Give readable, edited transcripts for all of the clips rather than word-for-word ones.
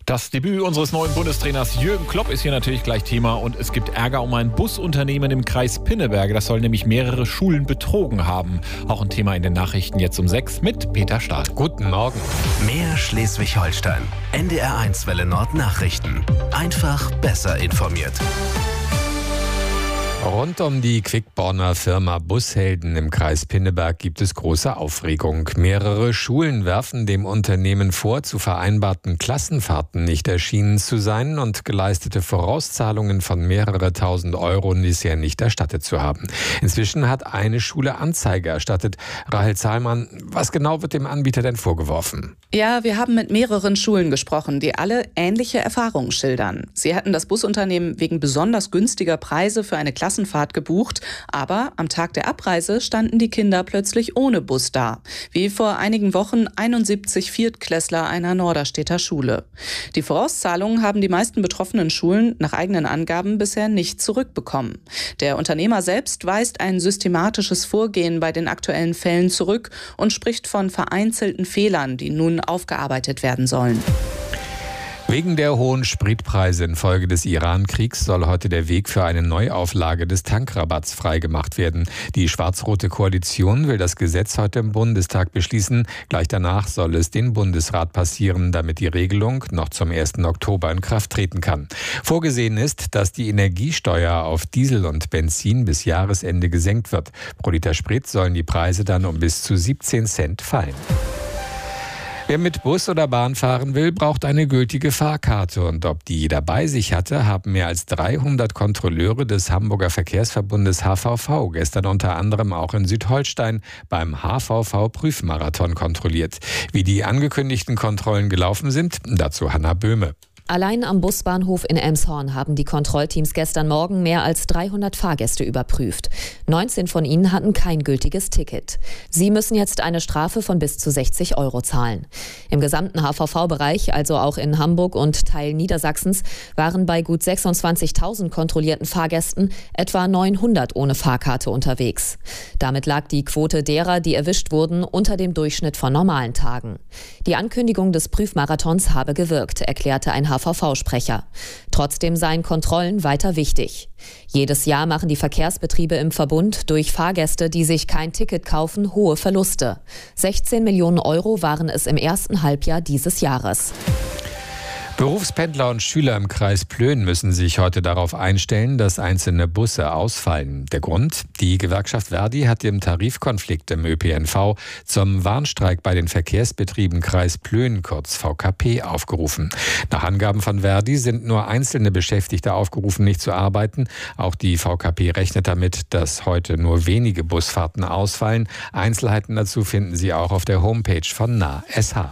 Das Debüt unseres neuen Bundestrainers Jürgen Klopp ist hier natürlich gleich Thema und es gibt Ärger um ein Busunternehmen im Kreis Pinneberg. Das soll nämlich mehrere Schulen betrogen haben. Auch ein Thema in den Nachrichten jetzt um 6 mit Peter Stahl. Guten Morgen. Mehr Schleswig-Holstein. NDR1 Welle Nord Nachrichten. Einfach besser informiert. Rund um die Quickborner Firma Bushelden im Kreis Pinneberg gibt es große Aufregung. Mehrere Schulen werfen dem Unternehmen vor, zu vereinbarten Klassenfahrten nicht erschienen zu sein und geleistete Vorauszahlungen von mehrere tausend Euro bisher nicht erstattet zu haben. Inzwischen hat eine Schule Anzeige erstattet. Rahel Zahlmann, was genau wird dem Anbieter denn vorgeworfen? Ja, wir haben mit mehreren Schulen gesprochen, die alle ähnliche Erfahrungen schildern. Sie hätten das Busunternehmen wegen besonders günstiger Preise für eine Klassenfahrt gebucht, aber am Tag der Abreise standen die Kinder plötzlich ohne Bus da, wie vor einigen Wochen 71 Viertklässler einer Norderstedter Schule. Die Vorauszahlungen haben die meisten betroffenen Schulen nach eigenen Angaben bisher nicht zurückbekommen. Der Unternehmer selbst weist ein systematisches Vorgehen bei den aktuellen Fällen zurück und spricht von vereinzelten Fehlern, die nun aufgearbeitet werden sollen. Wegen der hohen Spritpreise infolge des Iran-Kriegs soll heute der Weg für eine Neuauflage des Tankrabatts freigemacht werden. Die schwarz-rote Koalition will das Gesetz heute im Bundestag beschließen. Gleich danach soll es den Bundesrat passieren, damit die Regelung noch zum 1. Oktober in Kraft treten kann. Vorgesehen ist, dass die Energiesteuer auf Diesel und Benzin bis Jahresende gesenkt wird. Pro Liter Sprit sollen die Preise dann um bis zu 17 Cent fallen. Wer mit Bus oder Bahn fahren will, braucht eine gültige Fahrkarte. Und ob die jeder bei sich hatte, haben mehr als 300 Kontrolleure des Hamburger Verkehrsverbundes HVV gestern unter anderem auch in Südholstein beim HVV-Prüfmarathon kontrolliert. Wie die angekündigten Kontrollen gelaufen sind, dazu Hanna Böhme. Allein am Busbahnhof in Elmshorn haben die Kontrollteams gestern Morgen mehr als 300 Fahrgäste überprüft. 19 von ihnen hatten kein gültiges Ticket. Sie müssen jetzt eine Strafe von bis zu 60 Euro zahlen. Im gesamten HVV-Bereich, also auch in Hamburg und Teil Niedersachsens, waren bei gut 26.000 kontrollierten Fahrgästen etwa 900 ohne Fahrkarte unterwegs. Damit lag die Quote derer, die erwischt wurden, unter dem Durchschnitt von normalen Tagen. Die Ankündigung des Prüfmarathons habe gewirkt, erklärte ein HVV-Sprecher. Trotzdem seien Kontrollen weiter wichtig. Jedes Jahr machen die Verkehrsbetriebe im Verbund durch Fahrgäste, die sich kein Ticket kaufen, hohe Verluste. 16 Millionen Euro waren es im ersten Halbjahr dieses Jahres. Berufspendler und Schüler im Kreis Plön müssen sich heute darauf einstellen, dass einzelne Busse ausfallen. Der Grund? Die Gewerkschaft Verdi hat im Tarifkonflikt im ÖPNV zum Warnstreik bei den Verkehrsbetrieben Kreis Plön, kurz VKP, aufgerufen. Nach Angaben von Verdi sind nur einzelne Beschäftigte aufgerufen, nicht zu arbeiten. Auch die VKP rechnet damit, dass heute nur wenige Busfahrten ausfallen. Einzelheiten dazu finden Sie auch auf der Homepage von NAH.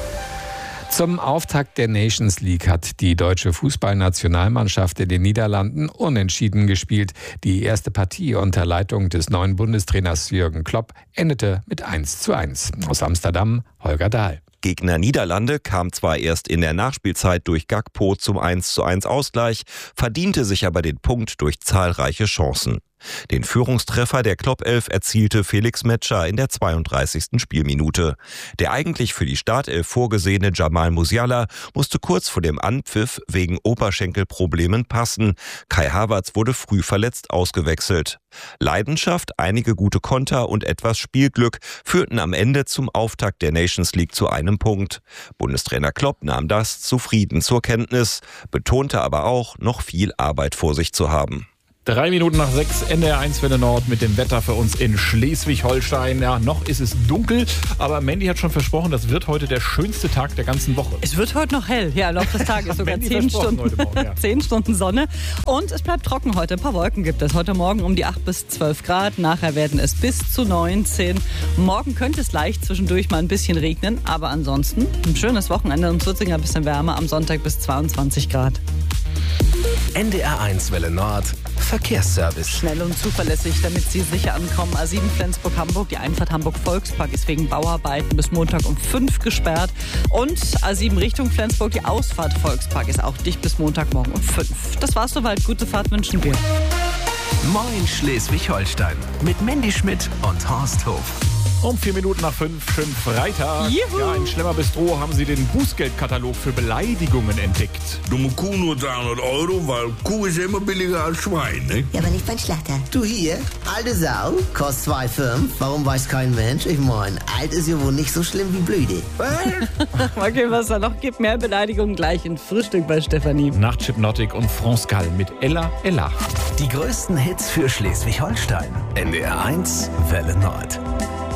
Zum Auftakt der Nations League hat die deutsche Fußballnationalmannschaft in den Niederlanden unentschieden gespielt. Die erste Partie unter Leitung des neuen Bundestrainers Jürgen Klopp endete mit 1:1. Aus Amsterdam, Holger Dahl. Gegner Niederlande kam zwar erst in der Nachspielzeit durch Gakpo zum 1:1 Ausgleich, verdiente sich aber den Punkt durch zahlreiche Chancen. Den Führungstreffer der Klopp-Elf erzielte Felix Metscher in der 32. Spielminute. Der eigentlich für die Startelf vorgesehene Jamal Musiala musste kurz vor dem Anpfiff wegen Oberschenkelproblemen passen. Kai Havertz wurde früh verletzt ausgewechselt. Leidenschaft, einige gute Konter und etwas Spielglück führten am Ende zum Auftakt der Nations League zu einem Punkt. Bundestrainer Klopp nahm das zufrieden zur Kenntnis, betonte aber auch, noch viel Arbeit vor sich zu haben. 3 Minuten nach 6, NDR1 Welle Nord mit dem Wetter für uns in Schleswig-Holstein. Ja, noch ist es dunkel, aber Mandy hat schon versprochen, das wird heute der schönste Tag der ganzen Woche. Es wird heute noch hell. Ja, im Laufe des Tages sogar 10 Stunden, heute Morgen, ja. 10 Stunden Sonne. Und es bleibt trocken heute. Ein paar Wolken gibt es. Heute Morgen um die 8 bis 12 Grad. Nachher werden es bis zu 19. Morgen könnte es leicht zwischendurch mal ein bisschen regnen. Aber ansonsten ein schönes Wochenende und es wird sogar ein bisschen wärmer. Am Sonntag bis 22 Grad. NDR1 Welle Nord Verkehrsservice. Schnell und zuverlässig, damit Sie sicher ankommen. A7 Flensburg-Hamburg, die Einfahrt Hamburg-Volkspark ist wegen Bauarbeiten bis Montag um 5 gesperrt. Und A7 Richtung Flensburg, die Ausfahrt Volkspark ist auch dicht bis Montagmorgen um 5. Das war's soweit. Gute Fahrt wünschen wir. Moin Schleswig-Holstein mit Mandy Schmidt und Horst Hof. Um 4 Minuten nach 5, schönen Freitag. Juhu. Ja, in Schlemmer-Bistro haben sie den Bußgeldkatalog für Beleidigungen entdeckt. Dumme Kuh nur 300 €, weil Kuh ist ja immer billiger als Schwein, ne? Ja, aber nicht beim Schlachter. Du hier, alte Sau, kostet 2,5. Warum weiß kein Mensch? Ich mein, alt ist ja wohl nicht so schlimm wie blöde. Okay, was da noch gibt, mehr Beleidigungen gleich in Frühstück bei Stefanie. Nach Chipnotic und France Gall mit Ella Ella. Die größten Hits für Schleswig-Holstein. NDR 1 Welle Nord.